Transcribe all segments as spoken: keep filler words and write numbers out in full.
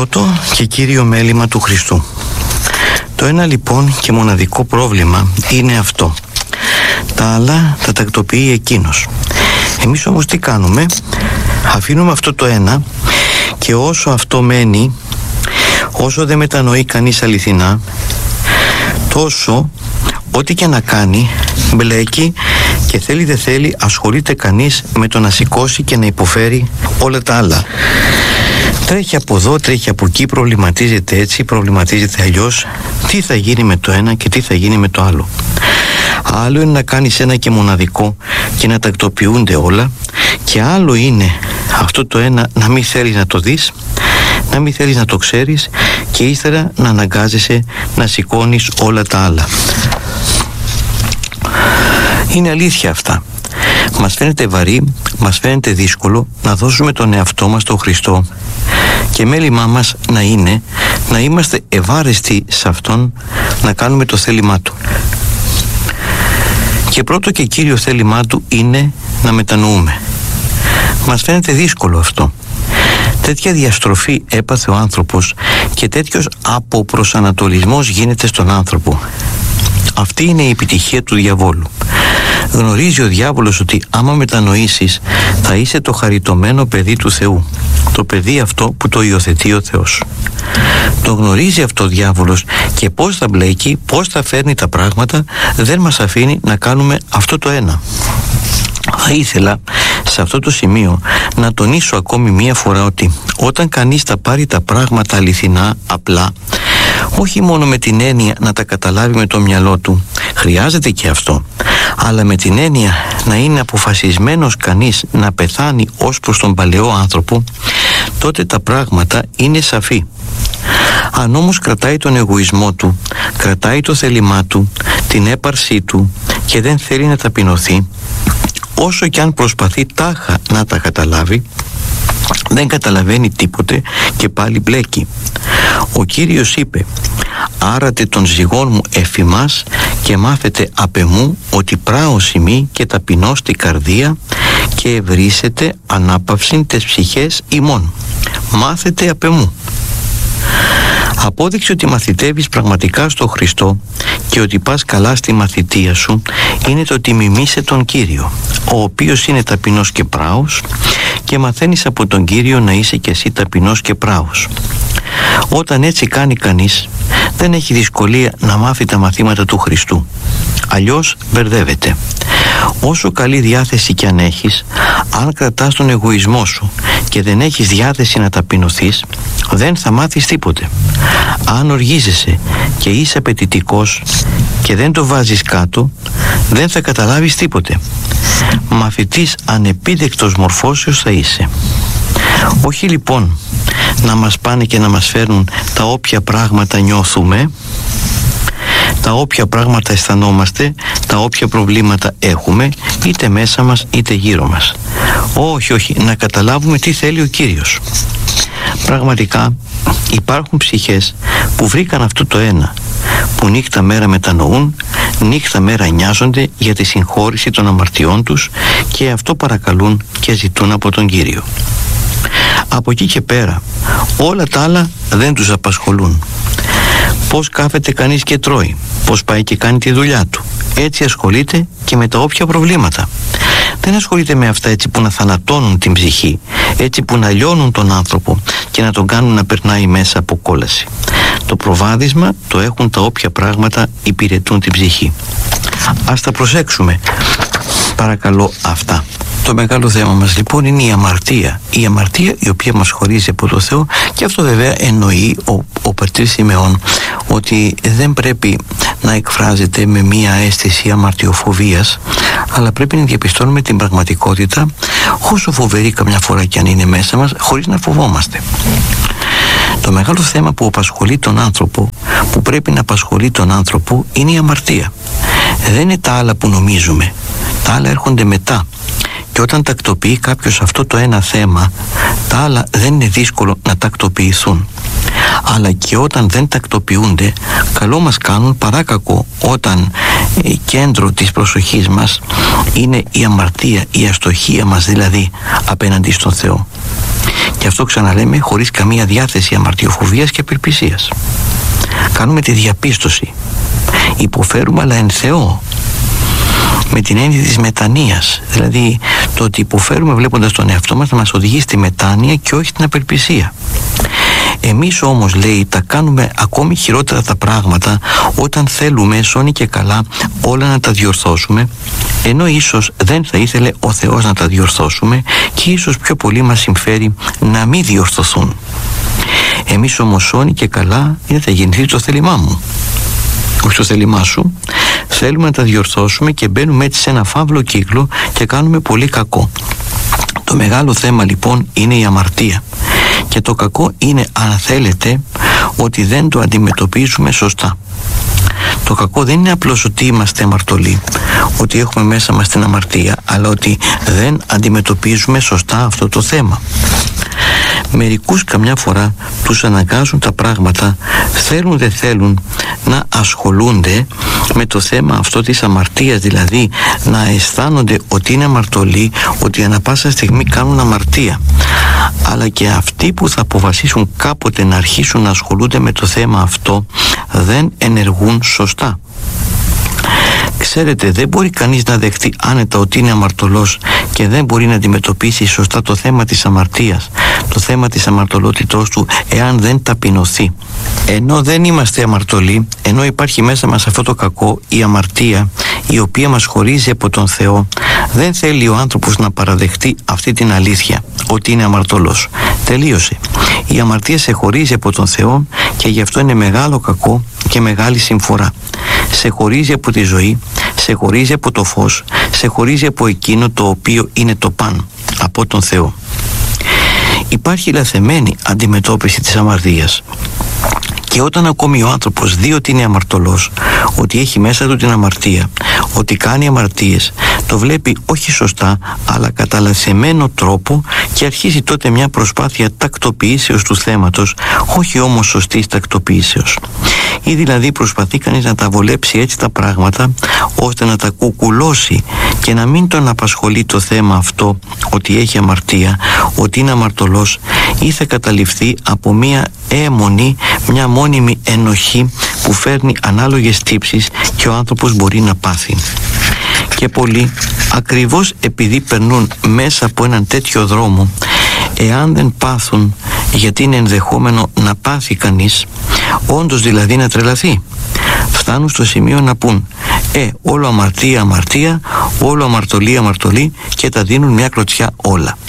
πρώτο και κύριο μέλημα του Χριστού. Το ένα λοιπόν και μοναδικό πρόβλημα είναι αυτό. Τα άλλα τα τακτοποιεί εκείνος. Εμείς όμως τι κάνουμε? Αφήνουμε αυτό το ένα και όσο αυτό μένει, όσο δεν μετανοεί κανείς αληθινά, τόσο ό,τι και να κάνει μπλέκει και θέλει δεν θέλει ασχολείται κανείς με το να σηκώσει και να υποφέρει όλα τα άλλα. Τρέχει από εδώ, τρέχει από εκεί, προβληματίζεται έτσι, προβληματίζεται αλλιώς. Τι θα γίνει με το ένα και τι θα γίνει με το άλλο. Άλλο είναι να κάνεις ένα και μοναδικό και να τακτοποιούνται όλα, και άλλο είναι αυτό το ένα να μην θέλεις να το δεις, να μην θέλεις να το ξέρεις και ύστερα να αναγκάζεσαι να σηκώνεις όλα τα άλλα. Είναι αλήθεια αυτά. Μας φαίνεται βαρύ, μας φαίνεται δύσκολο να δώσουμε τον εαυτό μας στον Χριστό, και μέλημά μας να είναι να είμαστε ευάρεστοι σε Αυτόν, να κάνουμε το θέλημά Του. Και πρώτο και κύριο θέλημά Του είναι να μετανοούμε. Μας φαίνεται δύσκολο αυτό. Τέτοια διαστροφή έπαθε ο άνθρωπος και τέτοιος αποπροσανατολισμός γίνεται στον άνθρωπο. Αυτή είναι η επιτυχία του διαβόλου. Γνωρίζει ο διάβολος ότι άμα μετανοήσεις θα είσαι το χαριτωμένο παιδί του Θεού, το παιδί αυτό που το υιοθετεί ο Θεός. Το γνωρίζει αυτό ο διάβολος και πώς θα μπλέκει, πώς θα φέρνει τα πράγματα, δεν μας αφήνει να κάνουμε αυτό το ένα. Θα ήθελα σε αυτό το σημείο να τονίσω ακόμη μία φορά ότι όταν κανείς θα πάρει τα πράγματα αληθινά, απλά, όχι μόνο με την έννοια να τα καταλάβει με το μυαλό του, χρειάζεται και αυτό, αλλά με την έννοια να είναι αποφασισμένος κανείς να πεθάνει ως προς τον παλαιό άνθρωπο, τότε τα πράγματα είναι σαφή. Αν όμως κρατάει τον εγωισμό του, κρατάει το θέλημά του, την έπαρσή του και δεν θέλει να ταπεινωθεί, όσο κι αν προσπαθεί τάχα να τα καταλάβει, δεν καταλαβαίνει τίποτε και πάλι μπλέκει. Ο Κύριος είπε: «Άρατε των ζυγών μου εφημάς και μάθετε απ' εμού ότι πράος ημί και ταπεινώς την καρδία και ευρύσετε ανάπαυσιν τες ψυχές ημών. Μάθετε απ' εμού». Απόδειξη ότι μαθητεύεις πραγματικά στο Χριστό και ότι πας καλά στη μαθητεία σου είναι το ότι μιμείσαι τον Κύριο, ο οποίος είναι ταπεινός και πράος, και μαθαίνεις από τον Κύριο να είσαι και εσύ ταπεινός και πράος. Όταν έτσι κάνει κανείς, δεν έχει δυσκολία να μάθει τα μαθήματα του Χριστού. Αλλιώς μπερδεύεται. Όσο καλή διάθεση κι αν έχεις, αν κρατάς τον εγωισμό σου και δεν έχεις διάθεση να ταπεινωθείς, δεν θα μάθεις τίποτε. Αν οργίζεσαι και είσαι απαιτητικός και δεν το βάζεις κάτω, δεν θα καταλάβεις τίποτε. Μαθητής ανεπίδεκτος μορφώσεως θα είσαι. Όχι λοιπόν να μας πάνε και να μας φέρνουν τα όποια πράγματα νιώθουμε, τα όποια πράγματα αισθανόμαστε, τα όποια προβλήματα έχουμε, είτε μέσα μας είτε γύρω μας. Όχι, όχι, να καταλάβουμε τι θέλει ο Κύριος. Πραγματικά υπάρχουν ψυχές που βρήκαν αυτό το ένα, που νύχτα μέρα μετανοούν, νύχτα μέρα νοιάζονται για τη συγχώρηση των αμαρτιών τους και αυτό παρακαλούν και ζητούν από τον Κύριο. Από εκεί και πέρα όλα τα άλλα δεν τους απασχολούν. Πώς κάθεται κανείς και τρώει, πώς πάει και κάνει τη δουλειά του, έτσι ασχολείται και με τα όποια προβλήματα. Δεν ασχολείται με αυτά έτσι που να θανατώνουν την ψυχή, έτσι που να λιώνουν τον άνθρωπο και να τον κάνουν να περνάει μέσα από κόλαση. Το προβάδισμα το έχουν τα όποια πράγματα υπηρετούν την ψυχή. Ας τα προσέξουμε, παρακαλώ, αυτά. Το μεγάλο θέμα μας λοιπόν είναι η αμαρτία. Η αμαρτία η οποία μας χωρίζει από το Θεό, και αυτό βέβαια εννοεί ο, ο πατήρ Σιμεών ότι δεν πρέπει να εκφράζεται με μία αίσθηση αμαρτιοφοβίας, αλλά πρέπει να διαπιστώνουμε την πραγματικότητα, όσο φοβερή καμιά φορά και αν είναι μέσα μας, χωρίς να φοβόμαστε. Το μεγάλο θέμα που απασχολεί τον άνθρωπο, που πρέπει να απασχολεί τον άνθρωπο, είναι η αμαρτία. Δεν είναι τα άλλα που νομίζουμε. Τα άλλα έρχονται μετά. Και όταν τακτοποιεί κάποιος αυτό το ένα θέμα, τα άλλα δεν είναι δύσκολο να τακτοποιηθούν. Αλλά και όταν δεν τακτοποιούνται, καλό μας κάνουν, παρά κακό, όταν ε, κέντρο της προσοχής μας είναι η αμαρτία, η αστοχία μας δηλαδή απέναντι στον Θεό. Και αυτό ξαναλέμε χωρίς καμία διάθεση αμαρτιοφοβίας και απελπισίας. Κάνουμε τη διαπίστωση. Υποφέρουμε αλλά εν Θεώ. Με την έννοια της μετανοίας. Δηλαδή το ότι υποφέρουμε βλέποντας τον εαυτό μας να μας οδηγεί στη μετάνοια και όχι την απελπισία. Εμείς όμως, λέει, τα κάνουμε ακόμη χειρότερα τα πράγματα όταν θέλουμε σώνει και καλά όλα να τα διορθώσουμε, ενώ ίσως δεν θα ήθελε ο Θεός να τα διορθώσουμε και ίσως πιο πολύ μας συμφέρει να μην διορθωθούν. Εμείς όμως σώνει και καλά είναι θα γεννηθεί το θέλημά μου, όχι το θέλημά σου. Θέλουμε να τα διορθώσουμε και μπαίνουμε έτσι σε ένα φαύλο κύκλο και κάνουμε πολύ κακό. Το μεγάλο θέμα λοιπόν είναι η αμαρτία. Και το κακό είναι, αν θέλετε, ότι δεν το αντιμετωπίζουμε σωστά. Το κακό δεν είναι απλώς ότι είμαστε αμαρτωλοί, ότι έχουμε μέσα μας την αμαρτία, αλλά ότι δεν αντιμετωπίζουμε σωστά αυτό το θέμα. Μερικούς καμιά φορά τους αναγκάζουν τα πράγματα, θέλουν δεν θέλουν, να ασχολούνται με το θέμα αυτό της αμαρτίας, δηλαδή να αισθάνονται ότι είναι αμαρτωλοί, ότι ανά πάσα στιγμή κάνουν αμαρτία. Αλλά και αυτοί που θα αποφασίσουν κάποτε να αρχίσουν να ασχολούνται με το θέμα αυτό δεν ενεργούν σωστά. Ξέρετε, δεν μπορεί κανείς να δεχτεί άνετα ότι είναι αμαρτωλός και δεν μπορεί να αντιμετωπίσει σωστά το θέμα της αμαρτίας, το θέμα της αμαρτωλότητός του, εάν δεν ταπεινωθεί. Ενώ δεν είμαστε αμαρτωλοί, ενώ υπάρχει μέσα μας αυτό το κακό, η αμαρτία, η οποία μας χωρίζει από τον Θεό, δεν θέλει ο άνθρωπος να παραδεχτεί αυτή την αλήθεια, ότι είναι αμαρτωλός. Τελείωσε. Η αμαρτία σε χωρίζει από τον Θεό και γι' αυτό είναι μεγάλο κακό και μεγάλη συμφορά. Σε χωρίζει από τη ζωή, σε χωρίζει από το φως, σε χωρίζει από εκείνο το οποίο είναι το παν, από τον Θεό. Υπάρχει λαθεμένη αντιμετώπιση της αμαρτίας. Και όταν ακόμη ο άνθρωπος δει ότι είναι αμαρτωλός, ότι έχει μέσα του την αμαρτία, ότι κάνει αμαρτίες, το βλέπει όχι σωστά αλλά κατά λαθεμένο τρόπο και αρχίζει τότε μια προσπάθεια τακτοποιήσεως του θέματος, όχι όμως σωστής τακτοποιήσεως. Ή δηλαδή προσπαθεί κανείς να τα βολέψει έτσι τα πράγματα ώστε να τα κουκουλώσει και να μην τον απασχολεί το θέμα αυτό, ότι έχει αμαρτία, ότι είναι αμαρτωλός, ή θα καταληφθεί από μια αίμονη, μια μόνιμη ενοχή που φέρνει ανάλογες τύψεις και ο άνθρωπος μπορεί να πάθει. Και πολλοί, ακριβώς επειδή περνούν μέσα από έναν τέτοιο δρόμο, εάν δεν πάθουν, γιατί είναι ενδεχόμενο να πάθει κανείς, όντως δηλαδή να τρελαθεί, φτάνουν στο σημείο να πούν «Ε, όλο αμαρτία, αμαρτία, όλο αμαρτωλή, αμαρτωλή» και τα δίνουν μια κλωτσιά όλα.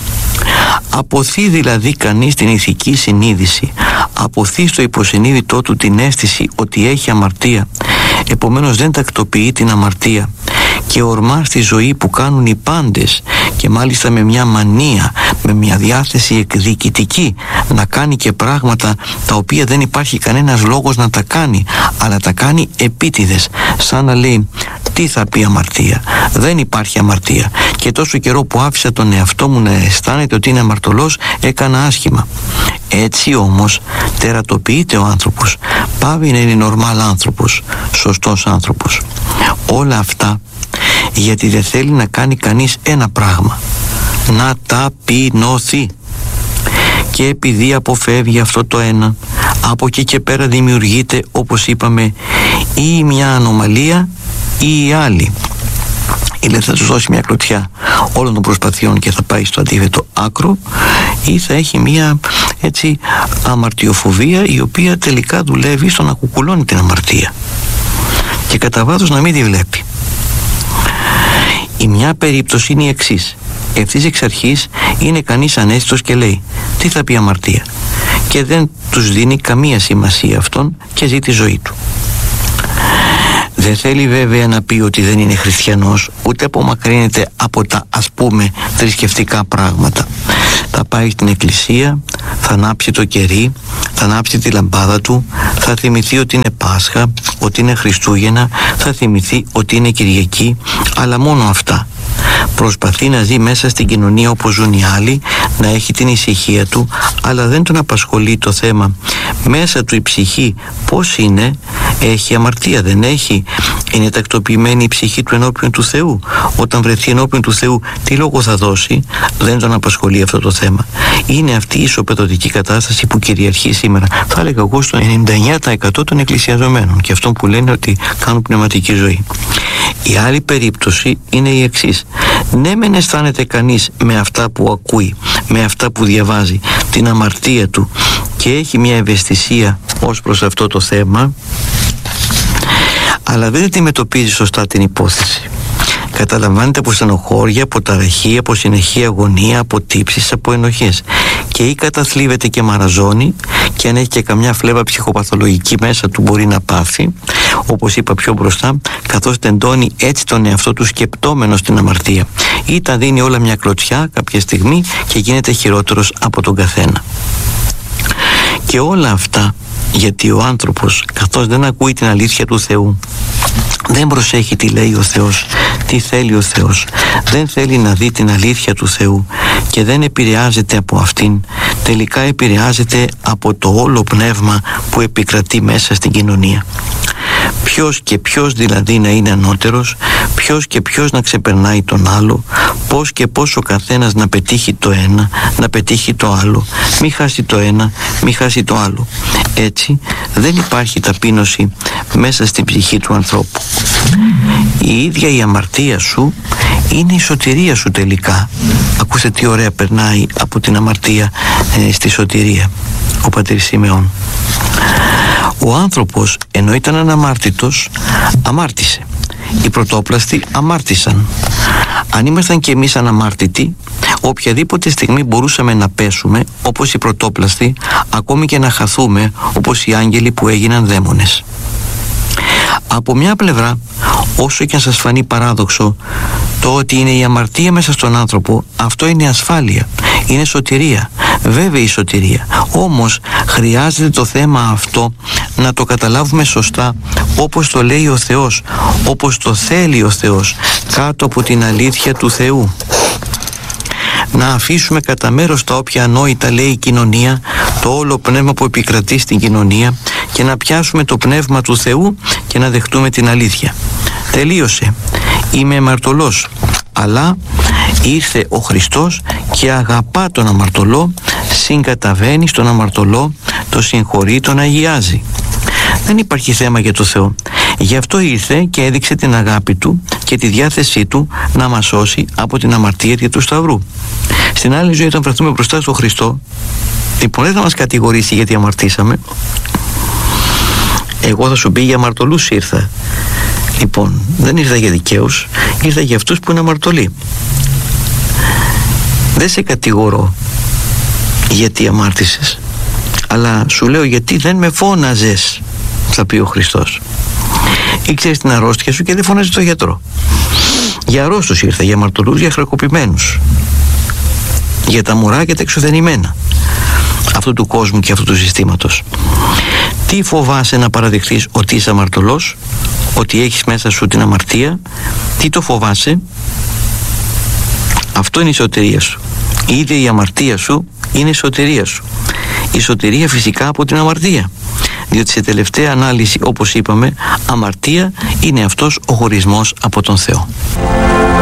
Αποθεί δηλαδή κανείς την ηθική συνείδηση, αποθεί στο υποσυνείδητό του την αίσθηση ότι έχει αμαρτία, επομένως δεν τακτοποιεί την αμαρτία και ορμά στη ζωή που κάνουν οι πάντες, και μάλιστα με μια μανία, με μια διάθεση εκδικητική, να κάνει και πράγματα τα οποία δεν υπάρχει κανένας λόγος να τα κάνει, αλλά τα κάνει επίτηδες, σαν να λέει τι θα πει αμαρτία, δεν υπάρχει αμαρτία, και τόσο καιρό που άφησα τον εαυτό μου να αισθάνεται ότι είναι αμαρτωλός, έκανα άσχημα. Έτσι όμως τερατοποιείται ο άνθρωπος, πάβει να είναι νορμάλ άνθρωπος, σωστός άνθρωπος. Όλα αυτά γιατί δεν θέλει να κάνει κανείς ένα πράγμα, να ταπεινωθεί. Και επειδή αποφεύγει αυτό το ένα, από εκεί και πέρα δημιουργείται, όπως είπαμε, ή μια ανομαλία ή η άλλη. Ή θα τους δώσει μια κλωτσιά όλων των προσπαθειών και θα πάει στο αντίθετο άκρο, ή θα έχει μια έτσι αμαρτιοφοβία, η οποία τελικά δουλεύει στο να κουκουλώνει την αμαρτία και κατά βάθος να μην τη βλέπει. Η μια περίπτωση είναι η εξής. Ευθύς εξ αρχής είναι κανείς ανέστητος και λέει τι θα πει αμαρτία, και δεν τους δίνει καμία σημασία αυτόν και ζει τη ζωή του. Δεν θέλει βέβαια να πει ότι δεν είναι χριστιανός, ούτε απομακρύνεται από τα ας πούμε θρησκευτικά πράγματα. Θα πάει στην εκκλησία, θα ανάψει το κερί, θα ανάψει τη λαμπάδα του, θα θυμηθεί ότι είναι Πάσχα, ότι είναι Χριστούγεννα, θα θυμηθεί ότι είναι Κυριακή, αλλά μόνο αυτά. Προσπαθεί να ζει μέσα στην κοινωνία όπως ζουν οι άλλοι, να έχει την ησυχία του, αλλά δεν τον απασχολεί το θέμα μέσα του η ψυχή πώς είναι, Έχει αμαρτία, δεν έχει? Είναι τακτοποιημένη η ψυχή του ενώπιον του Θεού? Όταν βρεθεί ενώπιον του Θεού, τι λόγο θα δώσει? Δεν τον απασχολεί αυτό το θέμα. Είναι αυτή η ισοπεδωτική κατάσταση που κυριαρχεί σήμερα, θα έλεγα εγώ, στο ενενήντα εννέα τοις εκατό των εκκλησιαζομένων και αυτών που λένε ότι κάνουν πνευματική ζωή. Η άλλη περίπτωση είναι η εξής. Ναι, μεν αισθάνεται κανείς με αυτά που ακούει, με αυτά που διαβάζει, την αμαρτία του και έχει μια ευαισθησία ως προς αυτό το θέμα, αλλά δεν αντιμετωπίζει σωστά την υπόθεση. Καταλαμβάνεται από στενοχώρια, από ταραχή, από συνεχή αγωνία, από τύψεις, από ενοχές. Και ή καταθλίβεται και μαραζώνει, και αν έχει και καμιά φλέβα ψυχοπαθολογική μέσα του μπορεί να πάθει, όπως είπα πιο μπροστά, καθώς τεντώνει έτσι τον εαυτό του σκεπτόμενο στην αμαρτία. Ή τα δίνει όλα μια κλωτσιά κάποια στιγμή και γίνεται χειρότερος από τον καθένα. Και όλα αυτά γιατί ο άνθρωπος, καθώς δεν ακούει την αλήθεια του Θεού, δεν προσέχει τι λέει ο Θεός, τι θέλει ο Θεός, δεν θέλει να δει την αλήθεια του Θεού και δεν επηρεάζεται από αυτήν, τελικά επηρεάζεται από το όλο πνεύμα που επικρατεί μέσα στην κοινωνία. Ποιος και ποιος δηλαδή να είναι ανώτερος, ποιος και ποιος να ξεπερνάει τον άλλο, πώς και πώς ο καθένας να πετύχει το ένα, να πετύχει το άλλο, μη χάσει το ένα, μη χάσει το άλλο. Έτσι δεν υπάρχει ταπείνωση μέσα στην ψυχή του ανθρώπου. Η ίδια η αμαρτία σου είναι η σωτηρία σου τελικά. Ακούστε τι ωραία περνάει από την αμαρτία ε, στη σωτηρία ο πατήρ Σιμεών. Ο άνθρωπος, ενώ ήταν αναμάρτητος, αμάρτησε. Οι πρωτόπλαστοι αμάρτησαν. Αν ήμασταν και εμείς αναμάρτητοι, οποιαδήποτε στιγμή μπορούσαμε να πέσουμε όπως οι πρωτόπλαστοι, ακόμη και να χαθούμε όπως οι άγγελοι που έγιναν δαίμονες. Από μια πλευρά, όσο και αν σας φανεί παράδοξο, το ότι είναι η αμαρτία μέσα στον άνθρωπο, αυτό είναι ασφάλεια, είναι σωτηρία, βέβαια η σωτηρία. Όμως χρειάζεται το θέμα αυτό να το καταλάβουμε σωστά, όπως το λέει ο Θεός, όπως το θέλει ο Θεός, κάτω από την αλήθεια του Θεού. Να αφήσουμε κατά μέρος τα όποια ανόητα λέει η κοινωνία, το όλο πνεύμα που επικρατεί στην κοινωνία, και να πιάσουμε το πνεύμα του Θεού και να δεχτούμε την αλήθεια. Τελείωσε. Είμαι αμαρτωλός, αλλά ήρθε ο Χριστός και αγαπά τον αμαρτωλό, συγκαταβαίνει στον αμαρτωλό, το συγχωρεί, τον αγιάζει. Δεν υπάρχει θέμα για το Θεό. Γι' αυτό ήρθε και έδειξε την αγάπη του και τη διάθεσή του να μας σώσει από την αμαρτία του Σταυρού. Στην άλλη ζωή, όταν βρεθούμε μπροστά στον Χριστό, λοιπόν, δεν θα μας κατηγορήσει γιατί αμαρτήσαμε. Εγώ θα σου πει, για αμαρτωλούς ήρθα. Λοιπόν, δεν ήρθα για δικαίους, ήρθα για αυτούς που είναι αμαρτωλοί. Δεν σε κατηγορώ γιατί αμάρτησες, αλλά σου λέω γιατί δεν με φώναζες, θα πει ο Χριστός. Ήξερες την αρρώστια σου και δεν φώναζες τον γιατρό. Για αρρώστους ήρθα, για αμαρτωλούς, για χρεοκοπημένους, για τα μωρά και τα εξουθενημένα αυτού του κόσμου και αυτού του συστήματος. Τι φοβάσαι να παραδειχθείς ότι είσαι αμαρτωλός, ότι έχεις μέσα σου την αμαρτία? Τι το φοβάσαι? Αυτό είναι η σωτηρία σου. Η ίδια η αμαρτία σου είναι η σωτηρία σου. Η σωτηρία φυσικά από την αμαρτία, διότι σε τελευταία ανάλυση, όπως είπαμε, αμαρτία είναι αυτός ο χωρισμός από τον Θεό.